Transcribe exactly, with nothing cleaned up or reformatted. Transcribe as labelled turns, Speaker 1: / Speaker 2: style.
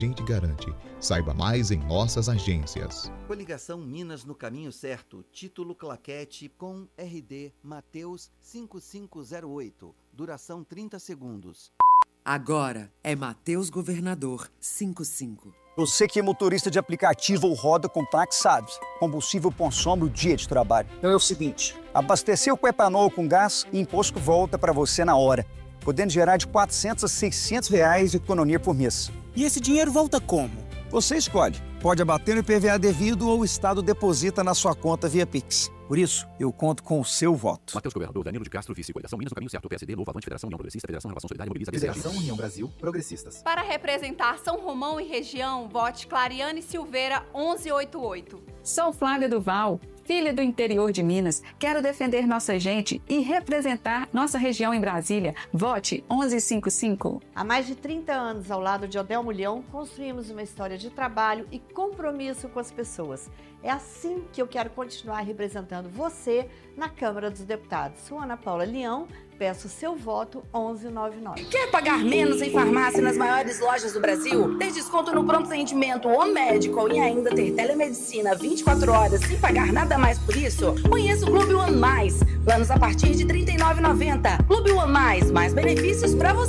Speaker 1: A gente garante. Saiba mais em nossas agências.
Speaker 2: Coligação Minas no Caminho Certo. Título Claquete com R D Mateus cinco cinco zero oito. Duração trinta segundos.
Speaker 3: Agora é Mateus Governador cinquenta e cinco.
Speaker 4: Você que é motorista de aplicativo ou roda com táxi sabe, combustível consome o dia de trabalho. Então é o seguinte, abastecer o etanol com gás e imposto volta para você na hora, podendo gerar de quatrocentos a seiscentos reais de economia por mês.
Speaker 5: E esse dinheiro volta como?
Speaker 4: Você escolhe. Pode abater no I P V A devido ou o Estado deposita na sua conta via Pix. Por isso, eu conto com o seu voto.
Speaker 6: Mateus Governador, Danilo de Castro, vice. Coligação Minas no Caminho Certo. P S D, Novo, Avante, Federação União Progressista, Federação Renovação Solidária, Mobiliza,
Speaker 7: Federação União Brasil, Progressistas.
Speaker 8: Para representar São Romão e região, vote Clariane Silveira, onze oitenta e oito.
Speaker 9: Sou Flávia Duval, filha do interior de Minas. Quero defender nossa gente e representar nossa região em Brasília. Vote onze cinquenta e cinco.
Speaker 10: Há mais de trinta anos, ao lado de Odel Mulhão, construímos uma história de trabalho e compromisso com as pessoas. É assim que eu quero continuar representando você na Câmara dos Deputados. Sou Ana Paula Leão, peço seu voto onze noventa e nove.
Speaker 11: Quer pagar menos em farmácia nas maiores lojas do Brasil? Ter desconto no pronto atendimento ou médico e ainda ter telemedicina vinte e quatro horas sem pagar nada mais por isso? Conheça o Clube One Mais. Planos a partir de trinta e nove reais e noventa centavos. Clube One Mais, mais benefícios para você.